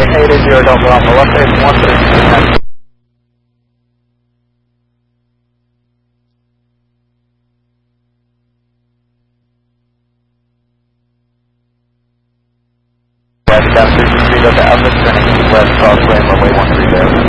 880 Delta Alpha, left base 13. West, down 323 Delta Alpha, turning west crossway, runway 13 there.